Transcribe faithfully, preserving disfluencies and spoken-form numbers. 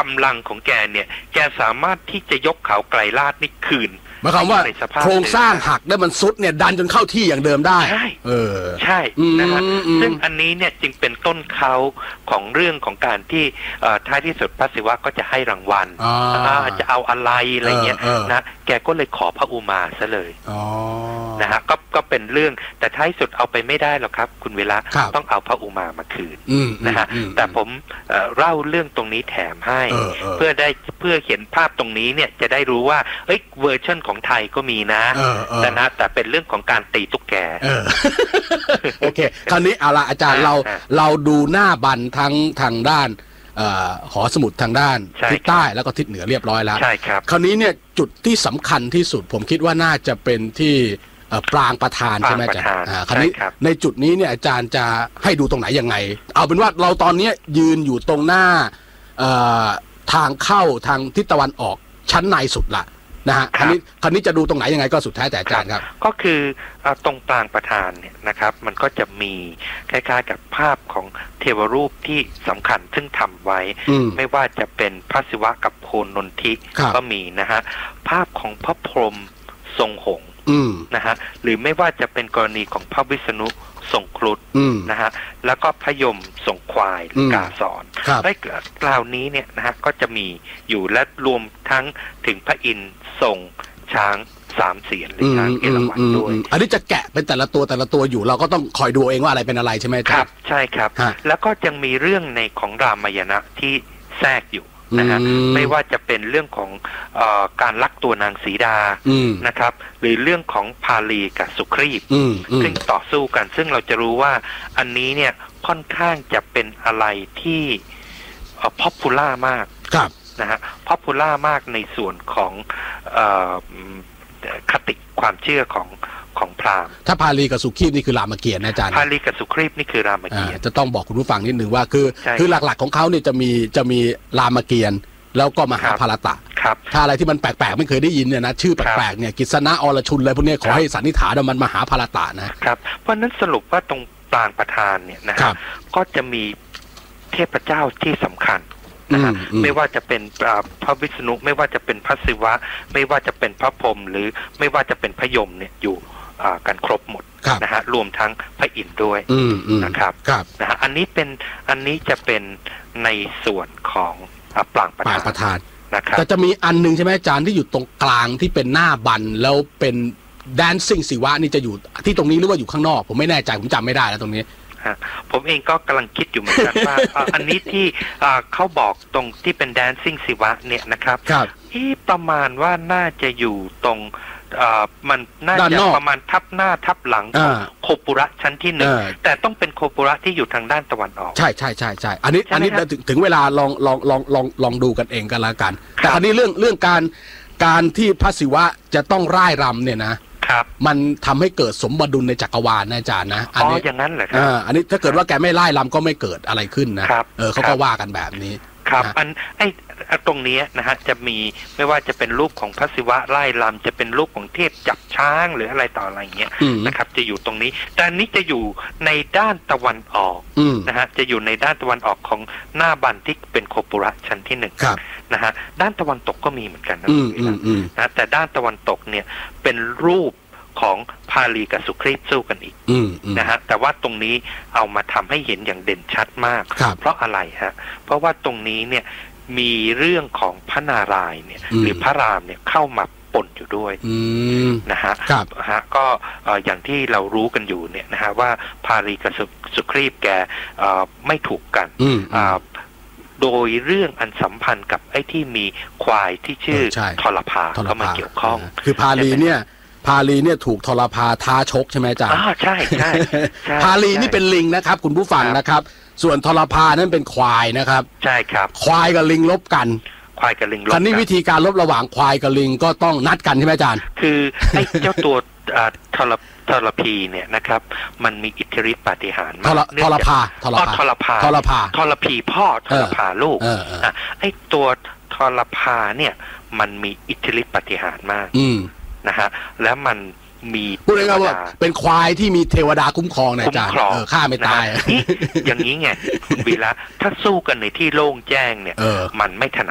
ำลังของแกเนี่ยแกสามารถที่จะยกเขาไกรลาดนี่คืนหมายความว่าโครงสร้างหักแล้วมันซุดเนี่ยดันจนเข้าที่อย่างเดิมได้ใช่เออใช่นะฮะซึ่งอันนี้เนี่ยจึงเป็นต้นเขาของเรื่องของการที่ท้ายที่สุดพระศิวะก็จะให้รางวัลจะเอาอะไรอะไรเงี้ยนะแกก็เลยขอพระอุมาซะเลยนะฮะก็ก็เป็นเรื่องแต่ท้ายสุดเอาไปไม่ได้หรอกครับคุณเวลาต้องเอาพระอุมามาคืนนะฮะแต่ผมเล่าเรื่องตรงนี้แถมให้เพื่อได้เพื่อเห็นภาพตรงนี้เนี่ยจะได้รู้ว่าเอ้ยเวอร์ชันของไทยก็มีนะแต่นะแต่เป็นเรื่องของการตีตุ๊กแกโอเคคราวนี้เอาละอาจารย์เราเราดูหน้าบันทั้งทางด้านหอสมุดทางด้านทิศใต้แล้วก็ทิศเหนือเรียบร้อยแล้วใช่ครับคราวนี้เนี่ยจุดที่สำคัญที่สุดผมคิดว่าน่าจะเป็นที่ปรางประธานใช่ไหมอาจารย์คราวนี้ในจุดนี้เนี่ยอาจารย์จะให้ดูตรงไหนยังไงเอาเป็นว่าเราตอนนี้ยืนอยู่ตรงหน้าทางเข้าทางทิศตะวันออกชั้นในสุดละนะฮะคราวนี้คราวนี้จะดูตรงไหนยังไงก็สุดท้ายแต่อาจารย์ครับก็คือตรงปรางประธานเนี่ยนะครับมันก็จะมีคล้ายๆกับภาพของเทวรูปที่สำคัญซึ่งทำไว้ไม่ว่าจะเป็นพระศิวะกับโคนนนทิก็มีนะฮะภาพของพระพรหมทรงหงส์นะฮะหรือไม่ว่าจะเป็นกรณีของพระวิษณุทรงครุฑนะฮะแล้วก็พยมทรงควายหรือกาสอนไอ้กล่าวนี้เนี่ยนะฮะก็จะมีอยู่และรวมทั้งถึงพระอินทร์ทรงช้างสามเสียนหรือช้างเอราวัณด้วยอันนี้จะแกะเป็นแต่ละตัวแต่ละตัวอยู่เราก็ต้องคอยดูเองว่าอะไรเป็นอะไรใช่ไหมครับใช่ครับแล้วก็ยังมีเรื่องในของรามายณะที่แทรกอยู่นะฮะไม่ว่าจะเป็นเรื่องของเอ่อการลักตัวนางสีดานะครับหรือเรื่องของพาลีกับสุครีพซึ่งต่อสู้กันซึ่งเราจะรู้ว่าอันนี้เนี่ยค่อนข้างจะเป็นอะไรที่พ็อปปูล่ามากนะฮะพ็อปปูล่ามากในส่วนของเอ่อคติความเชื่อของของพราหมณ์ถ้าพาลีกับสุครีพนี่คือรามเกียรติ์นะอาจารย์พาลีกับสุครีพนี่คือรามเกียรติ์จะต้องบอกคุณผู้ฟังนิดนึงว่าคือคือหลักๆของเขาเนี่ยจะมีจะมีรามเกียรติ์แล้วก็มหาภารตะถ้าอะไรที่มันแปลกๆไม่เคยได้ยินเนี่ยนะชื่อแปลกๆเนี่ยกิษณะอรชุนอะไรพวกนี้ขอให้สันนิษฐานว่ามันมหาภารตะนะครับเพราะนั้นสรุปว่าตรงปรางประธานเนี่ยนะครับก็จะมีเทพเจ้าที่สำคัญนะฮะไม่ว่าจะเป็นพระวิษณุไม่ว่าจะเป็นพระศิวะไม่ว่าจะเป็นพระพรหมหรือไม่ว่าจะเป็นพระยมเนี่ยอยู่กันครบหมดนะฮะรวมทั้งพระอินทร์ด้วยนะครับนะฮะอันนี้เป็นอันนี้จะเป็นในส่วนของปรางประธานนะครับแต่จะมีอันนึงใช่ไหมอาจารย์ที่อยู่ตรงกลางที่เป็นหน้าบันแล้วเป็นแดนซิ่งศิวะนี่จะอยู่ที่ตรงนี้หรือว่าอยู่ข้างนอกผมไม่แน่ใจผมจำไม่ได้แล้วตรงนี้ผมเองก็กำลังคิดอยู่เหมือนกันว่า อันนี้ที่เขาบอกตรงที่เป็นแดนซิ่งศิวะเนี่ยนะครับที่ประมาณว่าน่าจะอยู่ตรงมันน่าจะประมาณทับหน้าทับหลังของโคปุระชั้นที่หนึ่งแต่ต้องเป็นโคปุระที่อยู่ทางด้านตะวันออกใช่ใช่ใช่ใช่อันนี้อันนี้ถึงเวลาลองลองลองลองลองดูกันเองกันละกันแต่อันนี้เรื่องเรื่องการการที่พระศิวะจะต้องร่ายรำเนี่ยนะครับมันทำให้เกิดสมดุลในจักรวาลนะอาจารย์นะอันนี้อย่างนั้นเหรอครับอันนี้ถ้าเกิดว่าแกไม่ร่ายรำก็ไม่เกิดอะไรขึ้นนะเออเขาก็ว่ากันแบบนี้ครับอันไอ้ตรงนี้นะฮะจะมีไม่ว่าจะเป็นรูปของพระศิวะไล่ลำจะเป็นรูปของเทพจับช้างหรืออะไรต่ออะไรเงี้ยนะครับจะอยู่ตรงนี้แต่อันนี้จะอยู่ในด้านตะวันออกนะฮะจะอยู่ในด้านตะวันออกของหน้าบันที่เป็นโคปุระชั้นที่หนึ่งนะฮะด้านตะวันตกก็มีเหมือนกันนะนะแต่ด้านตะวันตกเนี่ยเป็นรูปของพาลีกับสุครีพสู้กันอีกนะฮะแต่ว่าตรงนี้เอามาทำให้เห็นอย่างเด่นชัดมากเพราะอะไรฮะเพราะว่าตรงนี้เนี่ยมีเรื่องของพระนารายณ์เนี่ยหรือพระรามเนี่ยเข้ามาปนอยู่ด้วยนะฮะฮะก็อย่างที่เรารู้กันอยู่เนี่ยนะฮะว่าพาลีกับสุครีพแกไม่ถูกกันโดยเรื่องอันสัมพันธ์กับไอ้ที่มีควายที่ชื่อทรพาเข้ามาเกี่ยวข้องคือพาลีเนี่ยพาลีเนี่ยถูกทรพาท้าชกใช่ไหมอาจารย์อ๋อใช่ใช่พาลีนี่เป็นลิงนะครับคุณผู้ฟังนะครับส่วนทรพานั่นเป็นควายนะครับใช่ครับควายกับลิงลบกันควายกับลิงลบกันคราวนี้วิธีการลบระหว่างควายกับลิงก็ต้องนัดกันใช่ไหมอาจารย์คือไอ้เจ้าตัวทรทรพีเนี่ยนะครับมันมีอิทธิฤทธิปาฏิหาริย์มากทรพาทรพาทรพาทรพาทรพีพ่อทรพาลูกไอ้ตัวทรพาเนี่ยมันมีอิทธิฤทธิปาฏิหาริย์มากนะฮะแล้วมันมีพูดง่ายๆว่าเป็นควายที่มีเทวดาคุ้มครองนะอาจารย์ฆ่าไม่ตายอย่างนี้ไงคุณวีระถ้าสู้กันในที่โล่งแจ้งเนี่ยมันไม่ถนัด